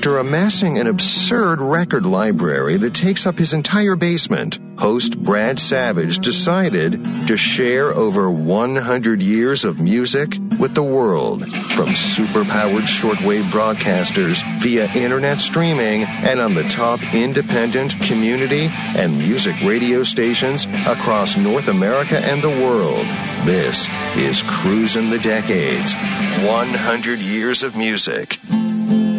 After amassing an absurd record library that takes up his entire basement, host Brad Savage decided to share over 100 years of music with the world, from superpowered shortwave broadcasters via internet streaming and on the top independent, community, and music radio stations across North America and the world. This is Cruisin' the Decades, 100 years of music.